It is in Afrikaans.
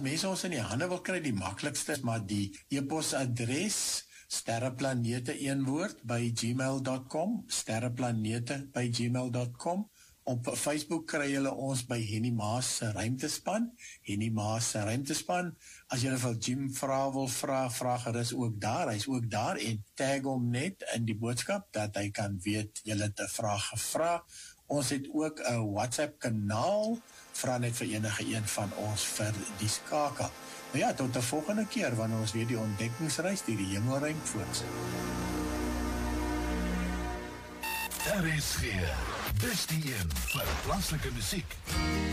mense ons in die hande wil kry, die maklikste is maar die e-posadres sterreplanete een woord by gmail.com, sterreplanete by gmail.com. Op Facebook kry julle ons by Henny Maas se Ruimtespan, Henny Maas se Ruimtespan. As julle vir Jim wil vra gerus ook daar, hy is ook daar, en tag hom net in die boodskap, dat hy kan weet, julle het 'n vraag gevra. Ons het ook 'n WhatsApp kanaal, vra net vir enige een van ons vir die skakel. Nou ja, tot die volgende keer, wanneer ons weer die ontdekkingsreis deur die hemelruim voortsit. RSG, dis die een vir plaaslike musiek.